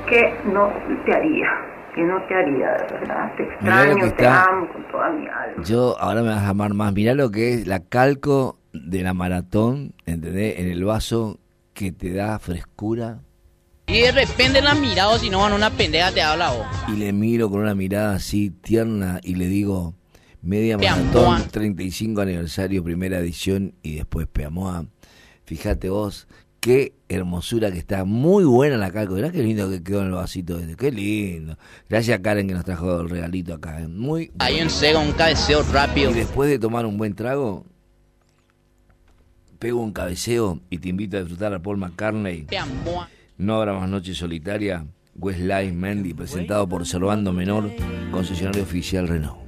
¿qué no te haría? ¿Qué no te haría, de verdad? Te extraño, te amo con toda mi alma. Yo, ahora me vas a amar más. Mirá lo que es la calco de la maratón, ¿entendés? En el vaso que te da frescura. Y de repente la mirado, si no van una pendeja te habla vos. Y le miro con una mirada así tierna y le digo, media maratón, 35 aniversario, primera edición y después Peamoa. Fíjate vos, qué hermosura que está, muy buena la calco. Mirá qué lindo que quedó en el vasito este, qué lindo. Gracias a Karen que nos trajo el regalito acá, muy bueno. Hay un sego, un cabeceo rápido. Y después de tomar un buen trago, pego un cabeceo y te invito a disfrutar a Paul McCartney. Peamoa. No habrá más noche solitaria. Westlife Mendy, presentado por Servando Menor, concesionario oficial Renault.